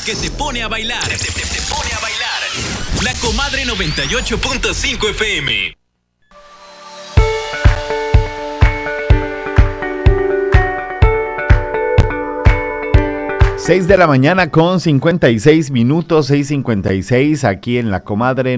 que te pone a bailar. Te pone a bailar. La Comadre 98.5 FM. Seis de la mañana con 56 minutos, 6:56 aquí en La Comadre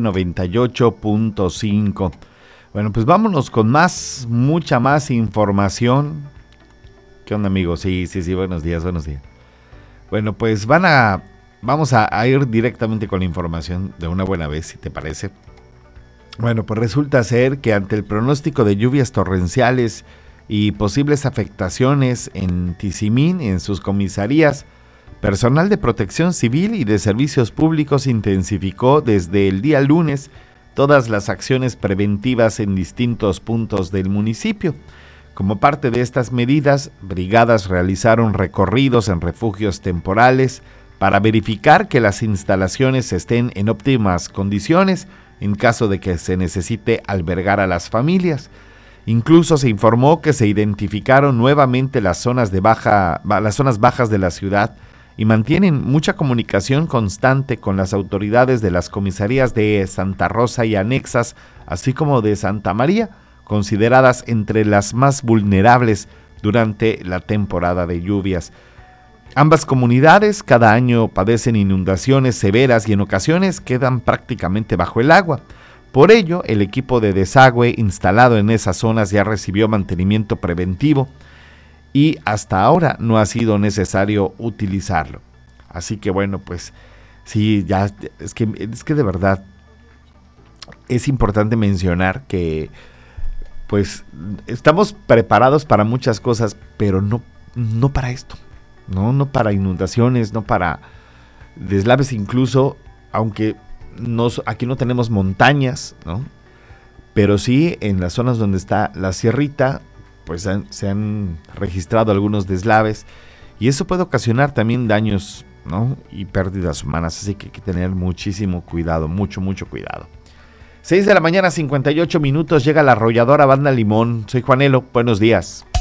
98.5. Bueno, pues vámonos con mucha más información. ¿Qué onda, amigos? Sí, buenos días. Bueno, pues vamos a ir directamente con la información de una buena vez, si te parece. Bueno, pues resulta ser que ante el pronóstico de lluvias torrenciales y posibles afectaciones en Tizimín, en sus comisarías, personal de Protección Civil y de Servicios Públicos intensificó desde el día lunes todas las acciones preventivas en distintos puntos del municipio. Como parte de estas medidas, brigadas realizaron recorridos en refugios temporales para verificar que las instalaciones estén en óptimas condiciones en caso de que se necesite albergar a las familias. Incluso se informó que se identificaron nuevamente las zonas bajas de la ciudad y mantienen mucha comunicación constante con las autoridades de las comisarías de Santa Rosa y anexas, así como de Santa María, consideradas entre las más vulnerables durante la temporada de lluvias. Ambas comunidades cada año padecen inundaciones severas y en ocasiones quedan prácticamente bajo el agua. Por ello, el equipo de desagüe instalado en esas zonas ya recibió mantenimiento preventivo y hasta ahora no ha sido necesario utilizarlo. Así que bueno, pues sí, ya es que de verdad es importante mencionar que pues estamos preparados para muchas cosas, pero no para esto, no para inundaciones, no para deslaves, incluso aunque aquí no tenemos montañas, ¿no? Pero sí en las zonas donde está la sierrita, pues se han registrado algunos deslaves y eso puede ocasionar también daños, ¿no? Y pérdidas humanas, así que hay que tener muchísimo cuidado, mucho cuidado. 6 de la mañana, 58 minutos, llega la arrolladora Banda Limón. Soy Juanelo, buenos días.